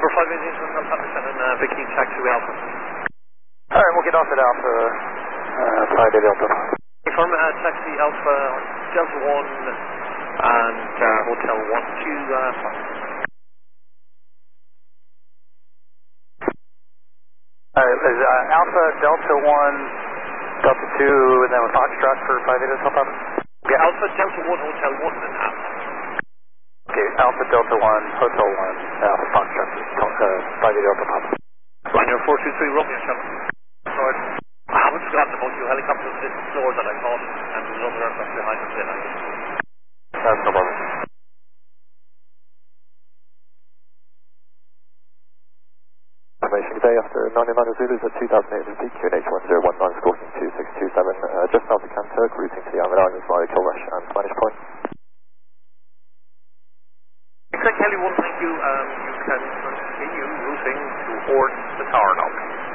588 Hotel Papa Shannon, Vicky Taxi Alpha. Alright, we'll get off at Alpha 588 Delta. Confirm Taxi Alpha Delta 1 and Hotel 125. Alright, is Alpha Delta 1, Delta 2, and then with Foxtrot for 588 Hotel Papa? Yeah, Alpha Delta 1 Hotel 1 and a half. Okay, Alpha Delta 1, Hotel 1, Alpha Foxtrot for 588 Hotel Papa. Ryanair 423 Romeo Shannon. Sorry, I haven't forgotten about you. Helicopters a little slower than I thought, and there's another aircraft behind us then. That's no problem. Information today after 99 Zulus at 2008 peak, QNH 1019, scoring 2627, just south of Kanturk, routing to the Island Islands via Kilrush and Spanish Point. Except Kelly 1, thank you. You can continue routing towards the tower now.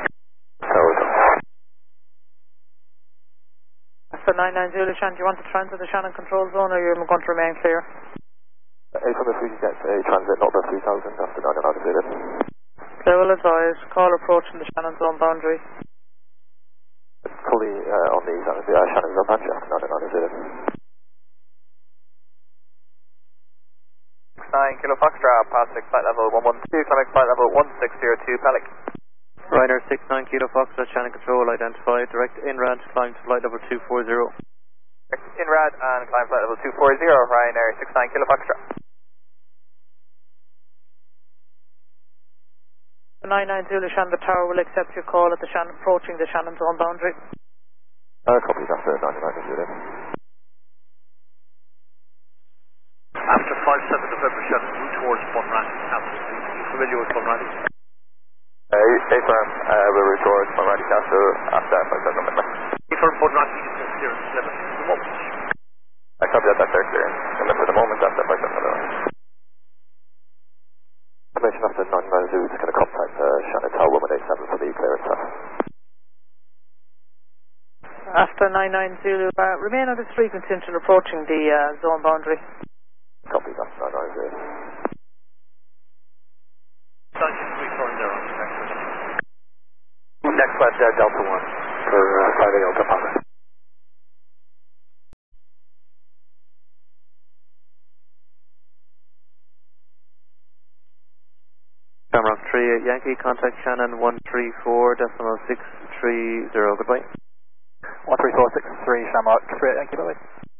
After 99 Zulu, Shannon, do you want to transit the Shannon control zone or you're going to remain clear? 800 if we can get a transit not above 3000 after 99 Zulu. Clear will advise, call approaching the Shannon zone boundary. Fully on the Shannon zone boundary after 99 Zulu. 9 Kilo Foxtrot, Pacific flight level 112, climbing flight level 1602, Pelic. Ryanair 69 Kilo Foxtrot, Shannon control identified, direct INRAD, climb to flight level 240. INRAD and climb flight level 240, Ryanair 69 Kilo Foxtrot. 99 Zulu, Shannon, the tower will accept your call at the Shannon, approaching the Shannon zone boundary. Copies after 99 Zulu. After 57 November Shannon, route towards Bunratty Castle. Are you familiar with Bunratty? A-firm, we'll route towards Bunratty Castle after 57 November. A-firm Bunratty is the clearance limit at the moment. I copy that, that's their clearance limit for the moment after 57 November. Information after 99 Zulu is going to contact Shannon Tower 187 for the clearance stuff. After 99 Zulu, remain on this frequency until approaching the zone boundary. Copies after 99 Zulu. Next flight Delta 1 for 580 Delta Papa. Shamrock 38 Yankee, contact Shannon 134.630, goodbye. 13463 Shamrock 38 Yankee, bye-bye.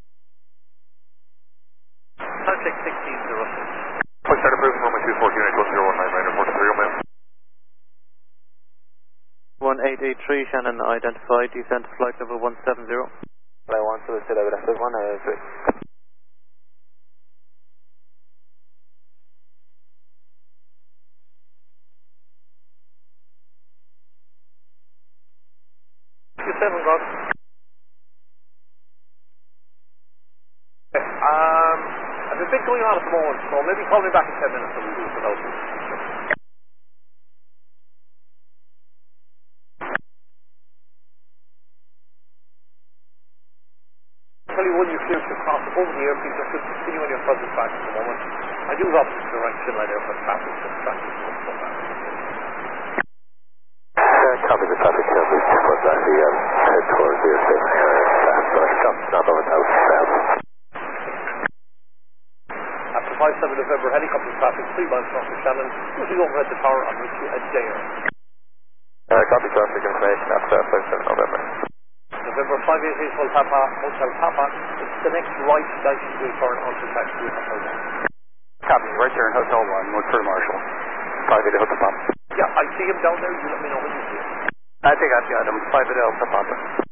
Contact 1606. Push start approved, 124 unit, 1019, Ryanair 43 Romeo. 1883 Shannon identified, descent to flight level 170. Flight 1, so it's still aggressive 103. There's a bit going on at the moment, so maybe call me back in 10 minutes and we'll do it without you. Tell you when you clear to cross over the air, please just continue on your present track at the moment. I do have the direction right there for traffic, so traffic is going to come back. Copy the traffic, please just let that head towards the station area. Not over south. After 57 November, helicopter traffic 3 miles north of Shannon, moving over at the tower on route to Adair. Copy traffic information after 57 November. November 588 Hotel Papa, it's the next right station to turn onto taxi Hotel 1. Copy, right here in Hotel 1, look for Marshall. 588 Hotel Papa. Yeah, I see him down there, you let me know when you see him. I think I've got him, 588 Hotel Papa.